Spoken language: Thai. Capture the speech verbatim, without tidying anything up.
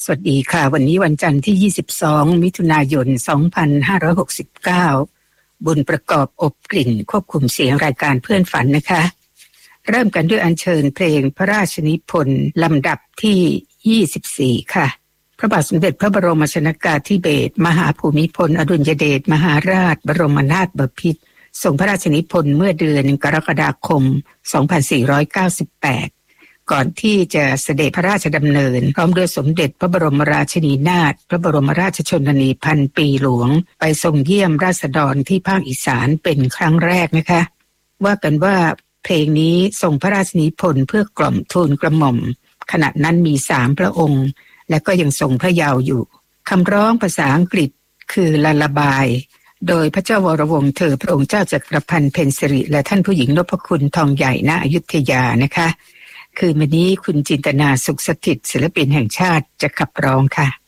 สวัสดีค่ะวันนี้วันจันทร์ที่ยี่สิบสองมิถุนายนสองพันห้าร้อยหกสิบเก้าบุญประกอบอบกลิ่นควบคุมเสียงรายการเพื่อนฝันนะคะเริ่มกันด้วยอัญเชิญเพลงพระราชนิพนธ์ลำดับที่ยี่สิบสี่ค่ะพระบาทสมเด็จพระบรมชนกาธิเบศรมหาภูมิพลอดุลยเดชมหาราชบรมนาถบพิตรทรงพระราชนิพนธ์เมื่อเดือนกรกฎาคมสองพันสี่ร้อยเก้าสิบแปดก่อนที่จะเสด็จพระราชดำเนินพร้อมด้วยสมเด็จพระบรมราชินีนาถพระบรมราชชนนีพันปีหลวงไปทรงเยี่ยมราษฎรที่ภาคอีสานเป็นครั้งแรกนะคะว่ากันว่าเพลงนี้ทรงพระราชนิพนธ์เพื่อกล่อมทูลกระหม่อมขณะนั้นมีสามพระองค์และก็ยังทรงพระเยาว์อยู่คำร้องภาษาอังกฤษคือลาลาบายโดยพระเจ้าวรวงศ์เธอพระองค์เจ้าจักรพันธ์เพ็ญสิริและท่านผู้หญิงนพคุณทองใหญ่ณอยุธยานะคะคืนวันนี้คุณจินตนาสุขสถิตศิลปินแห่งชาติจะขับร้องค่ะ